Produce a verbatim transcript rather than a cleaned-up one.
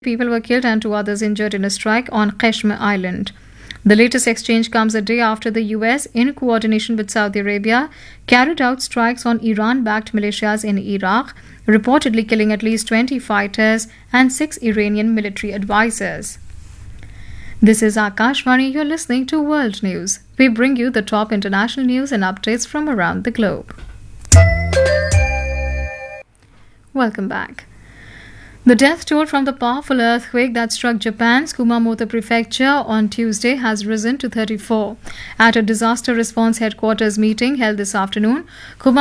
People were killed and two others injured in a strike on Kashmir Island. The latest exchange comes a day after the U S, in coordination with Saudi Arabia, carried out strikes on Iran-backed militias in Iraq, reportedly killing at least twenty fighters and six Iranian military advisors. This is Akashvani. You're listening to World News. We bring you the top international news and updates from around the globe. Welcome back. The death toll from the powerful earthquake that struck Japan's Kumamoto Prefecture on Tuesday has risen to thirty-four. At a disaster response headquarters meeting held this afternoon, Kumamoto